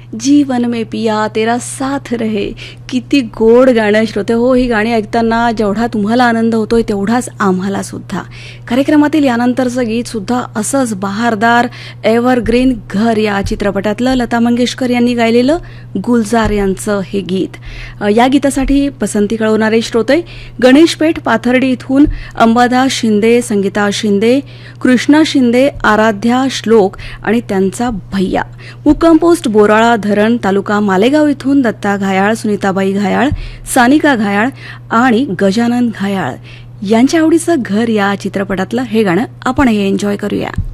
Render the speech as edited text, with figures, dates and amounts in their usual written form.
जीवन में पिया तेरा साथ रहे. किती गोड गाणं श्रोते हो. ही गाणी ऐकताना जेवढा तुम्हाला आनंद होतोय तेवढाच आम्हाला सुद्धा. कार्यक्रमातील यानंतरचं गीत सुद्धा असंच बहारदार एव्हरग्रीन घर या चित्रपटातलं लता मंगेशकर यांनी गायलेलं गुलजार यांचं हे गीत. या गीतासाठी पसंती कळवणारे श्रोते गणेशपेठ पाथर्डी इथून अंबादास शिंदे, संगीता शिंदे, कृष्णा शिंदे, आराध्या श्लोक आणि त्यांचा भैया. मुक्काम पोस्ट बोराळा धरण तालुका मालेगाव इथून दत्ता घायाळ, सुनीताबाई घायाळ, सानिका घायाळ आणि गजानन घायाळ यांच्या आवडीचं घर या चित्रपटातलं हे गाणं आपण हे एन्जॉय करूया.